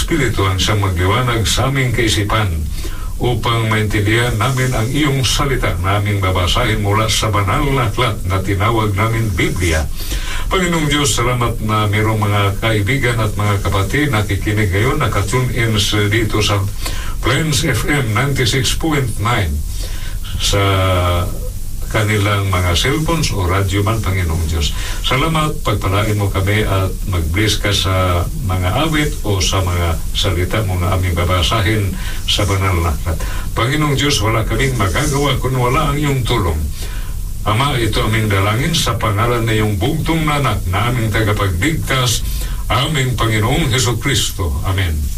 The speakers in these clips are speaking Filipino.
Espiritu ang siyang magliwanag sa aming kaisipan upang maintindihan namin ang iyong salita naming babasahin mula sa banal na aklat na tinawag namin Biblia. Panginoong Diyos, salamat na mayroong mga kaibigan at mga kapatid na nakikinig ngayon, nakatune in dito sa Plains FM 96.9 sa kanilang mga cellphones o radyo man, Panginoong Diyos. Salamat, pagpalain mo kami at mag-bless ka sa mga awit o sa mga salita mo na aming babasahin sa banal na aklat. Panginoong Diyos, wala kaming magagawa kung wala ang iyong tulong. Ama, ito aming dalangin sa pangalan na iyong bugtong na anak na aming tagapagligtas, aming Panginoong Hesukristo. Amen.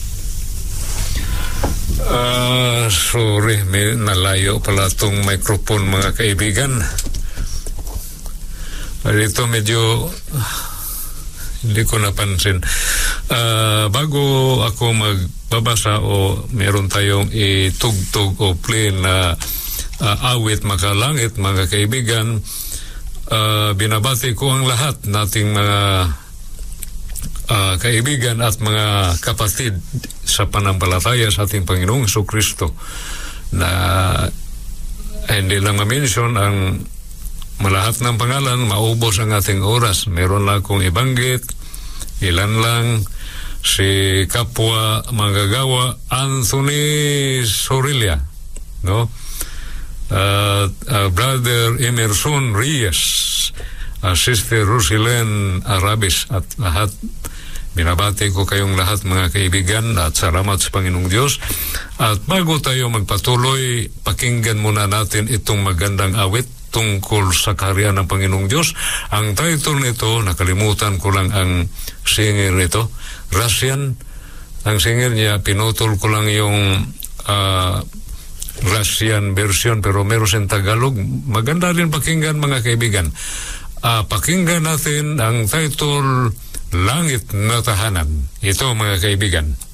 Sorry, may nalayo pala itong microphone, mga kaibigan. Dito medyo hindi ko napansin. Bago ako magbabasa o meron tayong itugtog o play na awit makalangit, mga kaibigan, binabati ko ang lahat nating mga kaibigan at mga kapatid sa panampalataya sa ating Panginoong Jesucristo, na hindi lang ma-mention ang malahat ng pangalan, maubos ang ating oras. Meron lang akong ibanggit, ilan lang: si kapwa manggagawa Anthony Sorilia, no? Brother Emerson Reyes, Sister Rosilene Arabis, at lahat. Binabati ko kayong lahat, mga kaibigan, at salamat sa Panginoong Diyos. At bago tayo magpatuloy, pakinggan muna natin itong magandang awit tungkol sa kaharian ng Panginoong Diyos. Ang title nito, nakalimutan ko lang ang singer nito, Russian. Ang singer niya, pinutol ko lang yung Russian version, pero meron siyang Tagalog. Maganda rin pakinggan, mga kaibigan. Pakinggan natin ang title, Langit na Tahanan. Ito, mga kaibigan.